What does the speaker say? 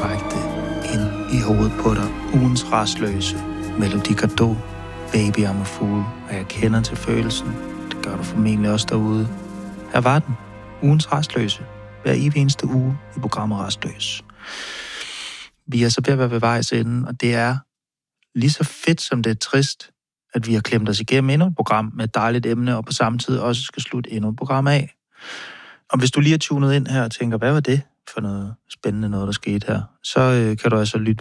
direkte ind i hovedet på dig. Ugens rastløse. Melodi Gardot. Baby I'm a Fool. Og jeg kender til følelsen. Det gør du formentlig også derude. Her var den. Ugens rastløse. Hver evig eneste uge i programmet Rastløs. Vi er så ved at være ved vejs ende, og det er lige så fedt, som det er trist, at vi har klemt os igennem endnu et program med et dejligt emne, og på samme tid også skal slutte endnu et program af. Og hvis du lige er tunet ind her og tænker, hvad var det for noget spændende noget, der skete her, så kan du altså lytte